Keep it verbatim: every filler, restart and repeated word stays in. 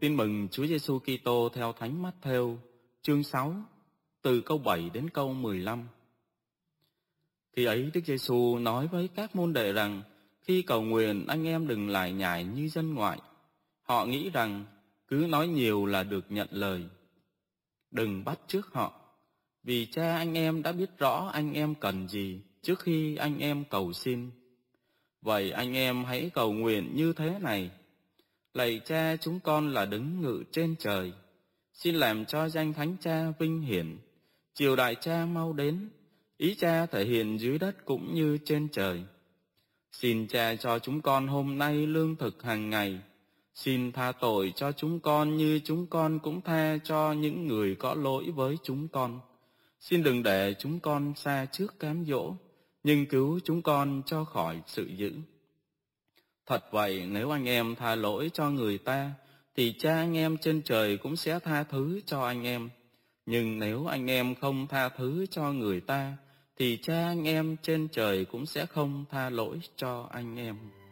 Tin mừng Chúa Giêsu Kitô theo Thánh Mát-thêu, chương sáu, từ câu bảy đến câu mười lăm. Khi ấy Đức Giêsu nói với các môn đệ rằng, khi cầu nguyện anh em đừng lải nhải như dân ngoại. Họ nghĩ rằng cứ nói nhiều là được nhận lời. Đừng bắt chước họ, vì Cha anh em đã biết rõ anh em cần gì trước khi anh em cầu xin. Vậy anh em hãy cầu nguyện như thế này: Lạy Cha chúng con là đứng ngự trên trời, xin làm cho danh Thánh Cha vinh hiển. Triều đại Cha mau đến, ý Cha thể hiện dưới đất cũng như trên trời. Xin Cha cho chúng con hôm nay lương thực hàng ngày. Xin tha tội cho chúng con như chúng con cũng tha cho những người có lỗi với chúng con. Xin đừng để chúng con xa trước cám dỗ, nhưng cứu chúng con cho khỏi sự dữ. Thật vậy, nếu anh em tha lỗi cho người ta, thì Cha anh em trên trời cũng sẽ tha thứ cho anh em. Nhưng nếu anh em không tha thứ cho người ta, thì Cha anh em trên trời cũng sẽ không tha lỗi cho anh em.